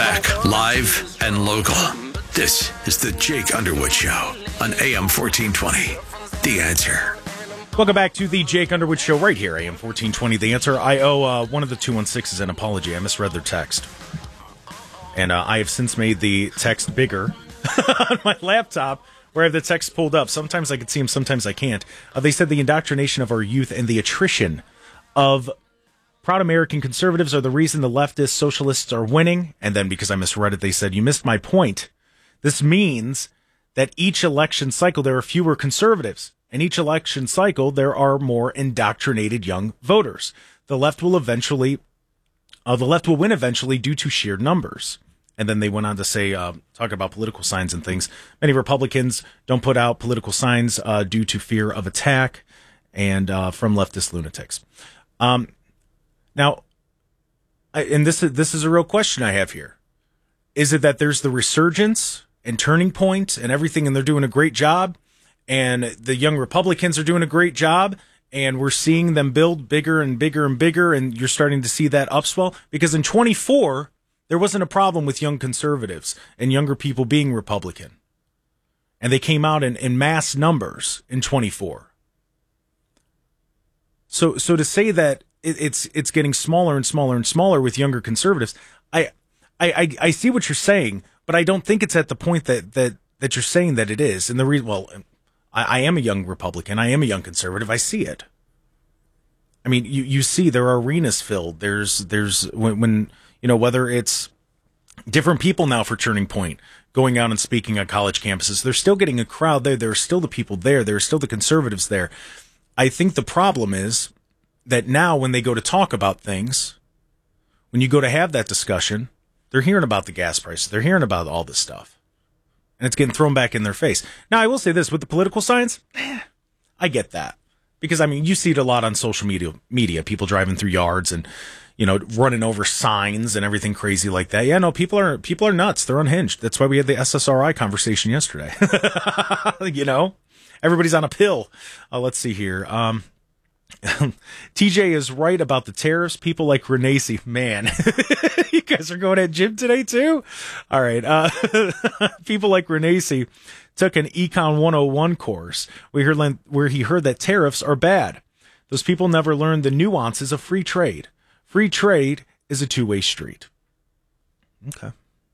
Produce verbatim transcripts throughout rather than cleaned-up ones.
back, live and local. This is the Jake Underwood Show on A M fourteen twenty. The Answer. Welcome back to the Jake Underwood Show right here, A M fourteen twenty. The Answer. I owe uh, one of the two one sixes an apology. I misread their text. And uh, I have since made the text bigger on my laptop where I have the text pulled up. Sometimes I can see them, sometimes I can't. Uh, they said the indoctrination of our youth and the attrition of proud American conservatives are the reason the leftist socialists are winning. And then because I misread it, they said, you missed my point. This means that each election cycle, there are fewer conservatives. In each election cycle, there are more indoctrinated young voters. The left will eventually, uh, the left will win eventually due to sheer numbers. And then they went on to say, uh, talk about political signs and things. Many Republicans don't put out political signs uh, due to fear of attack and uh, from leftist lunatics. Um, now, I, and this is, this is a real question I have here. Is it that there's the resurgence and turning point and everything, and they're doing a great job, and the young Republicans are doing a great job, and we're seeing them build bigger and bigger and bigger, and you're starting to see that upswell? Because in twenty-four, there wasn't a problem with young conservatives and younger people being Republican. And they came out in, in mass numbers in twenty-four. So so to say that it, it's it's getting smaller and smaller and smaller with younger conservatives, I, I, I, I see what you're saying, but I don't think it's at the point that, that, that you're saying that it is. And the reason, well, I, I am a young Republican. I am a young conservative. I see it. I mean, you, you see there are arenas filled. There's, there's when, when, you know, whether it's different people now for Turning Point going out and speaking on college campuses, they're still getting a crowd there. There are still the people there. There are still the conservatives there. I think the problem is that now when they go to talk about things, when you go to have that discussion, they're hearing about the gas prices. They're hearing about all this stuff. And it's getting thrown back in their face. Now, I will say this, with the political signs, eh, I get that. Because, I mean, you see it a lot on social media, media, people driving through yards and, you know, running over signs and everything crazy like that. Yeah, no, people are people are nuts. They're unhinged. That's why we had the S S R I conversation yesterday. You know, everybody's on a pill. Uh, let's see here. Um, T J is right about the tariffs. People like Renacy, man, you guys are going at Jim today too. All right. Uh, people like Renacy took an Econ one oh one course where he, heard, where he heard that tariffs are bad. Those people never learned the nuances of free trade. Free trade is a two-way street. Okay.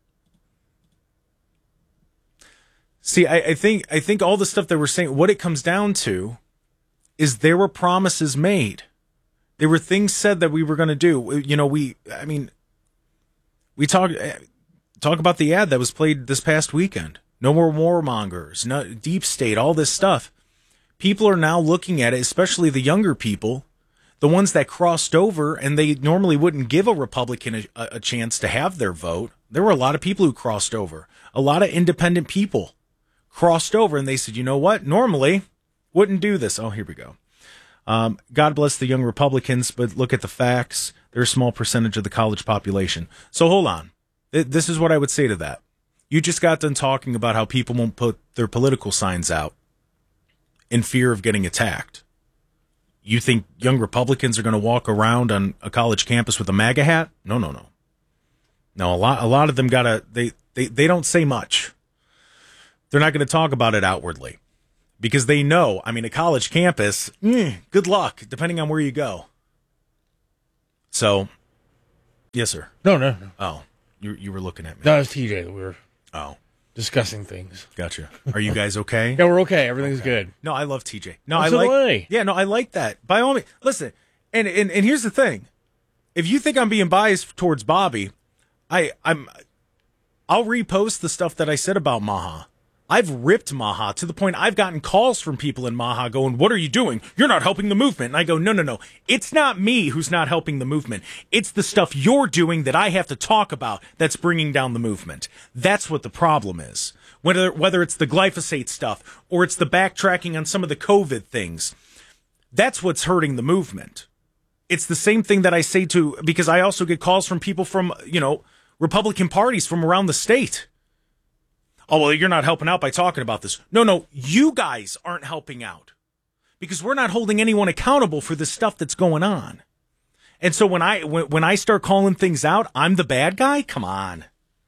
See, I, I think I think all the stuff that we're saying, what it comes down to is there were promises made. There were things said that we were going to do. You know, we, I mean, we talk, talk about the ad that was played this past weekend. No more warmongers, no deep state, all this stuff. People are now looking at it, especially the younger people, the ones that crossed over, and they normally wouldn't give a Republican a, a chance to have their vote. There were a lot of people who crossed over. A lot of independent people crossed over, and they said, you know what, normally wouldn't do this. Oh, here we go. Um, God bless the young Republicans, but look at the facts. They're a small percentage of the college population. So hold on. This is what I would say to that. You just got done talking about how people won't put their political signs out in fear of getting attacked. You think young Republicans are going to walk around on a college campus with a MAGA hat? No, no, no. No, a lot, a lot of them gotta, they, they, they don't say much. They're not going to talk about it outwardly. Because they know, I mean, a college campus, mm, good luck, depending on where you go. So, yes, sir. No, no, no. Oh, you you were looking at me. No, it was T J. We were oh discussing things. Gotcha. Are you guys okay? Yeah, we're okay. Everything's okay. Good. No, I love T J. No, oh, I so like. I. Yeah, no, I like that. By all means, listen. And, and and here's the thing: if you think I'm being biased towards Bobby, I I'm I'll repost the stuff that I said about Maha. I've ripped Maha to the point I've gotten calls from people in Maha going, what are you doing? You're not helping the movement. And I go, no, no, no. It's not me who's not helping the movement. It's the stuff you're doing that I have to talk about that's bringing down the movement. That's what the problem is. Whether, whether it's the glyphosate stuff or it's the backtracking on some of the COVID things, that's what's hurting the movement. It's the same thing that I say to, because I also get calls from people from, you know, Republican parties from around the state. Oh, well, you're not helping out by talking about this. No, no, you guys aren't helping out because we're not holding anyone accountable for the stuff that's going on. And so when I when, when I start calling things out, I'm the bad guy? Come on.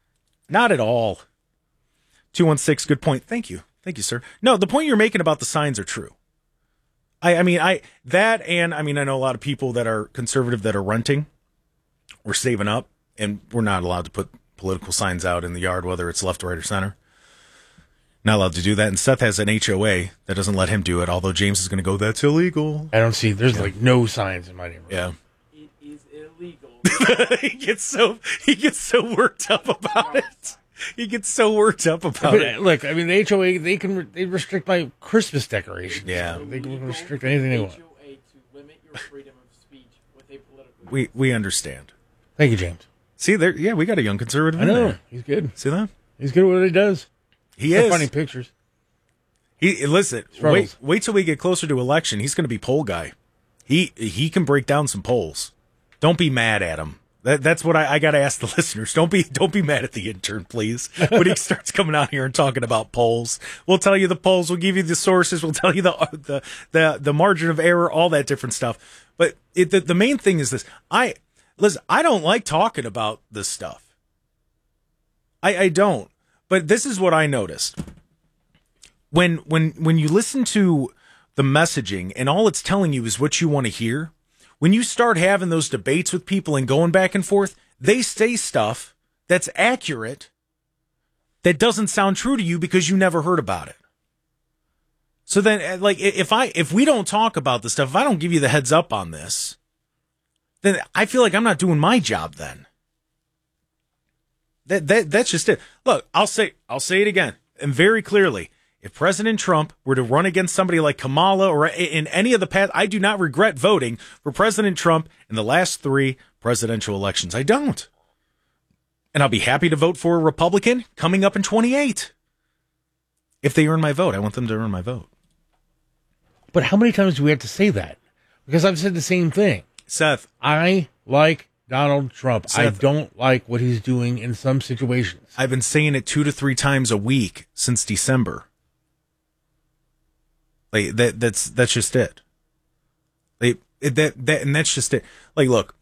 Not at all. two one six, good point. Thank you. Thank you, sir. No, the point you're making about the signs are true. I, I mean, I that and, I mean, I know a lot of people that are conservative that are renting or saving up, and we're not allowed to put political signs out in the yard, whether it's left, right, or center. Not allowed to do that. And Seth has an H O A that doesn't let him do it, although James is going to go, that's illegal. I don't see, there's yeah. like no signs in my neighborhood. Yeah. It is illegal. he gets so he gets so worked up about it. He gets so worked up about but, it. Look, I mean, the H O A, they can they restrict my Christmas decorations. Yeah. They can restrict anything they want. H O A to limit your freedom of speech with a political. We we understand. Thank you, James. See, there, yeah, we got a young conservative I in know. there. He's good. See that? He's good at what he does. He He's is. funny pictures. He listen. Wait, wait till we get closer to election. He's going to be poll guy. He he can break down some polls. Don't be mad at him. That, that's what I, I got to ask the listeners. Don't be don't be mad at the intern, please. When he starts coming out here and talking about polls, we'll tell you the polls. We'll give you the sources. We'll tell you the the the, the margin of error, all that different stuff. But it, the the main thing is this. I listen. I don't like talking about this stuff. I I don't. But this is what I noticed. When when when you listen to the messaging and all it's telling you is what you want to hear, when you start having those debates with people and going back and forth, they say stuff that's accurate that doesn't sound true to you because you never heard about it. So then, like, if I if we don't talk about this stuff, if I don't give you the heads up on this, then I feel like I'm not doing my job then. That that that's just it. Look, I'll say I'll say it again, and very clearly. If President Trump were to run against somebody like Kamala or in any of the past, I do not regret voting for President Trump in the last three presidential elections. I don't. And I'll be happy to vote for a Republican coming up in twenty-eight. If they earn my vote, I want them to earn my vote. But how many times do we have to say that? Because I've said the same thing. Seth. I like Donald Trump. Seth, I don't like what he's doing in some situations. I've been saying it two to three times a week since December. Like that that's that's just it. Like that that and that's just it. Like look.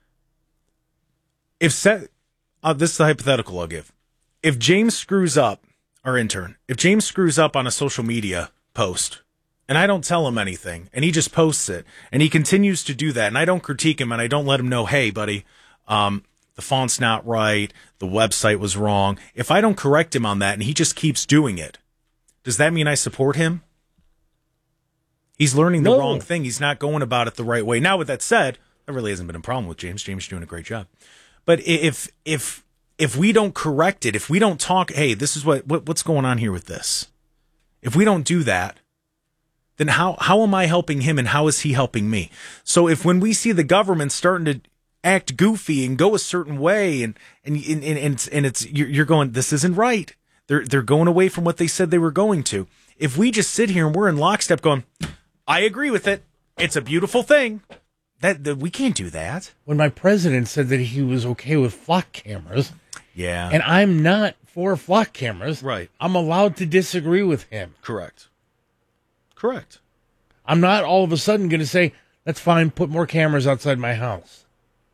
If Seth, uh, this is the hypothetical I'll give. If James screws up, our intern, if James screws up on a social media post, and I don't tell him anything, and he just posts it, and he continues to do that, and I don't critique him, and I don't let him know, hey, buddy, um, the font's not right, the website was wrong. If I don't correct him on that, and he just keeps doing it, does that mean I support him? He's learning the no. wrong thing. He's not going about it the right way. Now, with that said, there really hasn't been a problem with James. James is doing a great job. But if if if we don't correct it, if we don't talk, hey, this is what, what what's going on here with this. If we don't do that, then how how am I helping him and how is he helping me? So if when we see the government starting to act goofy and go a certain way and and and and, and, and it's you're, you're going, this isn't right. They're they're going away from what they said they were going to. If we just sit here and we're in lockstep going, I agree with it. It's a beautiful thing. That, that we can't do that. When my president said that he was okay with flock cameras, yeah, and I'm not for flock cameras, right? I'm allowed to disagree with him. Correct. Correct. I'm not all of a sudden going to say, that's fine, put more cameras outside my house.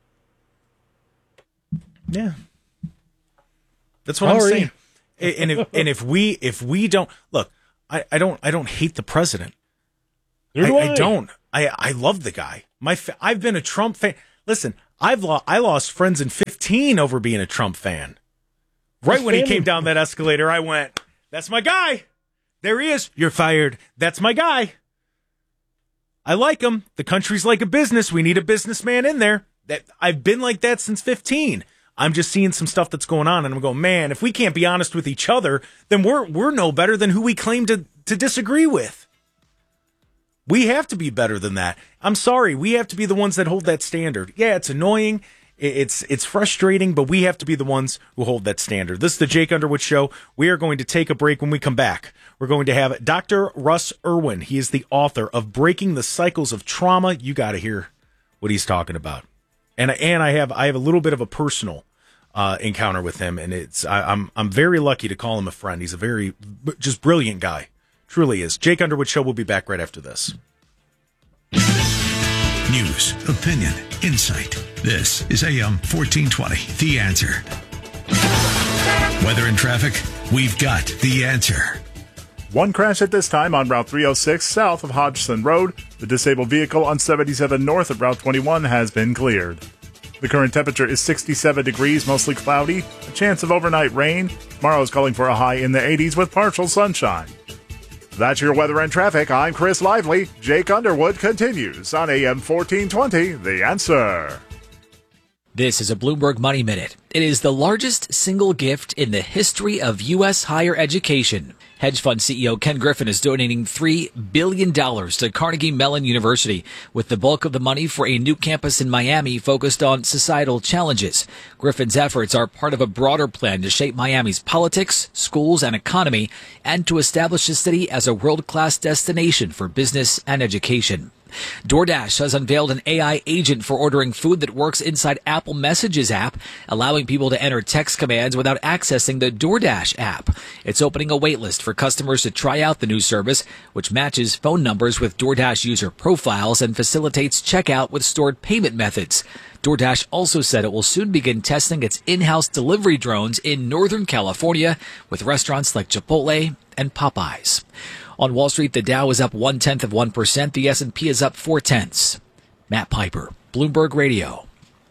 Yeah. That's what Sorry. I'm saying. And if and if we if we don't look, I, I don't I don't hate the president. I, Do I. I don't. I, I love the guy. My fa- I've been a Trump fan. Listen, I've lo- I lost friends in fifteen over being a Trump fan. Right His when he family- came down that escalator, I went, "That's my guy. There he is. You're fired. That's my guy. I like him. The country's like a business. We need a businessman in there." That I've been like that since fifteen. I'm just seeing some stuff that's going on, and I'm going, man, if we can't be honest with each other, then we're we're no better than who we claim to to disagree with. We have to be better than that. I'm sorry. We have to be the ones that hold that standard. Yeah, it's annoying. It's it's frustrating, but we have to be the ones who hold that standard. This is the Jake Underwood Show. We are going to take a break. When we come back, we're going to have Doctor Russ Irwin. He is the author of Breaking the Cycles of Trauma. You got to hear what he's talking about. And and I have I have a little bit of a personal uh, encounter with him, and it's I, I'm I'm very lucky to call him a friend. He's a very just brilliant guy. Truly is. Jake Underwood Show. We'll be back right after this. News, opinion, insight. This is A M fourteen twenty, The Answer. Weather and traffic, we've got the answer. One crash at this time on Route three oh six south of Hodgson Road. The disabled vehicle on seventy-seven north of Route twenty-one has been cleared. The current temperature is sixty-seven degrees, mostly cloudy. A chance of overnight rain. Tomorrow is calling for a high in the eighties with partial sunshine. That's your weather and traffic. I'm Chris Lively. Jake Underwood continues on A M fourteen twenty, The Answer. This is a Bloomberg Money Minute. It is the largest single gift in the history of U S higher education. Hedge fund C E O Ken Griffin is donating three billion dollars to Carnegie Mellon University, with the bulk of the money for a new campus in Miami focused on societal challenges. Griffin's efforts are part of a broader plan to shape Miami's politics, schools, and economy, and to establish the city as a world-class destination for business and education. DoorDash has unveiled an A I agent for ordering food that works inside Apple Messages app, allowing people to enter text commands without accessing the DoorDash app. It's opening a waitlist for customers to try out the new service, which matches phone numbers with DoorDash user profiles and facilitates checkout with stored payment methods. DoorDash also said it will soon begin testing its in-house delivery drones in Northern California with restaurants like Chipotle and Popeyes. On Wall Street, the Dow is up one-tenth of one percent. The S and P is up four-tenths. Matt Piper, Bloomberg Radio.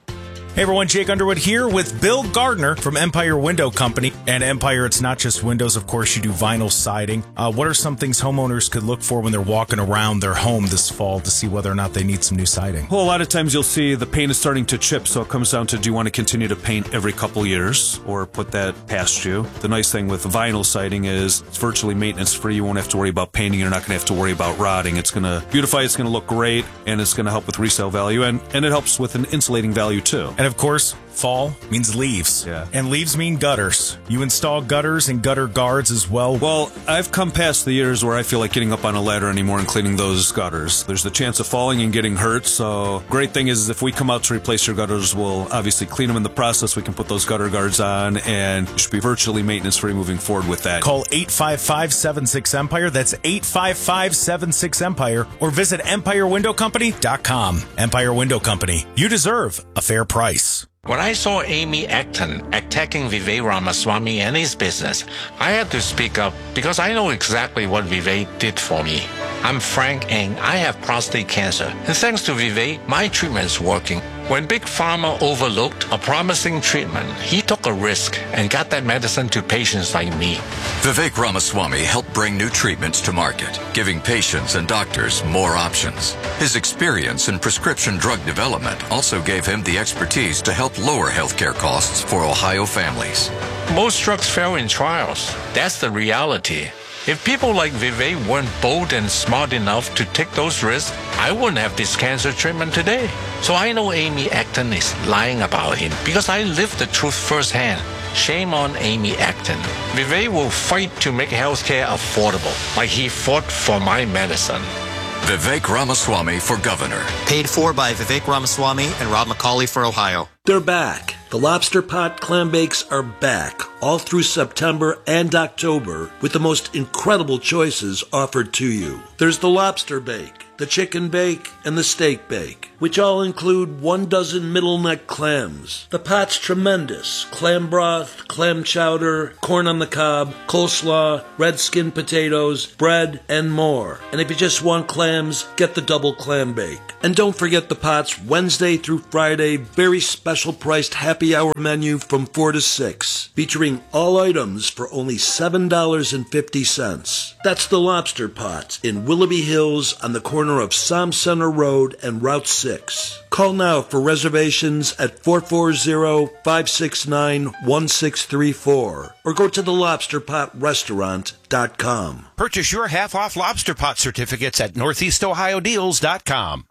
Hey everyone, Jake Underwood here with Bill Gardner from Empire Window Company. And Empire, it's not just windows, of course, you do vinyl siding. Uh, what are some things homeowners could look for when they're walking around their home this fall to see whether or not they need some new siding? Well, a lot of times you'll see the paint is starting to chip, so it comes down to, do you want to continue to paint every couple years or put that past you? The nice thing with vinyl siding is it's virtually maintenance-free. You won't have to worry about painting. You're not going to have to worry about rotting. It's going to beautify, it's going to look great, and it's going to help with resale value, and, and it helps with an insulating value, too. And of course, fall means leaves. Yeah. And leaves mean gutters. You install gutters and gutter guards as well. Well, I've come past the years where I feel like getting up on a ladder anymore and cleaning those gutters. There's the chance of falling and getting hurt, so great thing is if we come out to replace your gutters, we'll obviously clean them in the process. We can put those gutter guards on, and you should be virtually maintenance-free moving forward with that. Call eight five five, seven six, EMPIRE. That's eight five five, seven six, EMPIRE. Or visit empire window company dot com. Empire Window Company. You deserve a fair price. When I saw Amy Acton attacking Vivek Ramaswamy and his business, I had to speak up because I know exactly what Vivek did for me. I'm Frank Ng. I have prostate cancer, and thanks to Vivek, my treatment's working. When Big Pharma overlooked a promising treatment, he took a risk and got that medicine to patients like me. Vivek Ramaswamy helped bring new treatments to market, giving patients and doctors more options. His experience in prescription drug development also gave him the expertise to help lower healthcare costs for Ohio families. Most drugs fail in trials. That's the reality. If people like Vivek weren't bold and smart enough to take those risks, I wouldn't have this cancer treatment today. So I know Amy Acton is lying about him because I lived the truth firsthand. Shame on Amy Acton. Vivek will fight to make healthcare affordable, like he fought for my medicine. Vivek Ramaswamy for governor. Paid for by Vivek Ramaswamy and Rob McCauley for Ohio. They're back. The Lobster Pot Clam Bakes are back all through September and October with the most incredible choices offered to you. There's the lobster bake, the chicken bake, and the steak bake, which all include one dozen middle neck clams. The pot's tremendous. Clam broth, clam chowder, corn on the cob, coleslaw, red skin potatoes, bread, and more. And if you just want clams, get the double clam bake. And don't forget the pot's Wednesday through Friday very special priced happy hour menu from four to six, featuring all items for only seven dollars and fifty cents. That's the Lobster Pot in Willoughby Hills on the corner of Som Center Road and Route six. Call now for reservations at four four zero, five six nine, one six three four or go to the lobster pot restaurant dot com. Purchase your half-off Lobster Pot certificates at northeast ohio deals dot com.